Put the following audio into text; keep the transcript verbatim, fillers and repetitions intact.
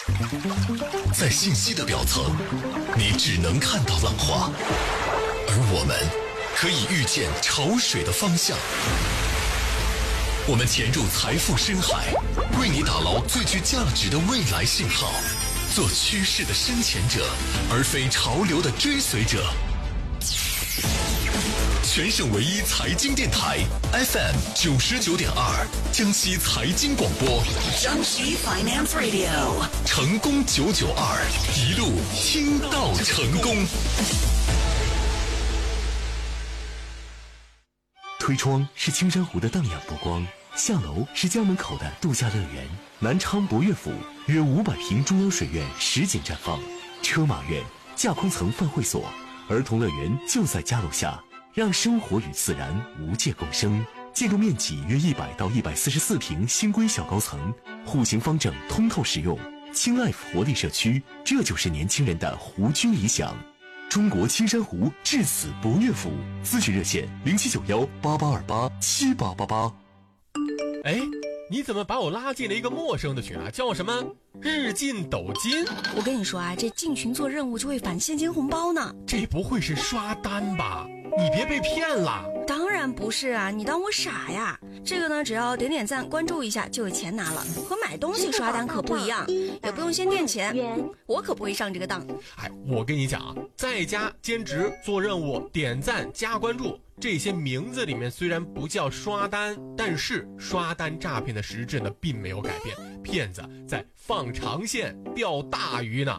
在信息的表层，你只能看到浪花，而我们可以预见潮水的方向。我们潜入财富深海，为你打捞最具价值的未来信号，做趋势的深潜者，而非潮流的追随者。全省唯一财经电台 F M 九十九点二，江西财经广播， 江西 Finance Radio， 成功九九二，一路听到成功。 推窗是青山湖的荡漾波光，下楼是家门口的度假乐园。南昌博悦府约五百平中央水院实景绽放，车马院、架空层饭会所、儿童乐园就在家楼下。让生活与自然无界共生。建筑面积约一百到一百四十四平，新规小高层，户型方正，通透实用。轻 life 活力社区，这就是年轻人的湖居理想。中国青山湖至此博悦府，咨询热线零七九幺八八二八七八八八。 哎，你怎么把我拉进了一个陌生的群啊？叫什么日进斗金？ 我跟你说啊，这进群做任务就会返现金红包呢。 这不会是刷单吧？你别被骗了。 当然不是啊，你当我傻呀？这个呢，只要点点赞关注一下就有钱拿了，和买东西刷单可不一样，也不用先垫钱，我可不会上这个当。 哎，我跟你讲啊，在家兼职做任务点赞加关注，这些名字里面虽然不叫刷单，但是刷单诈骗的实质呢并没有改变，骗子在放长线钓大鱼呢。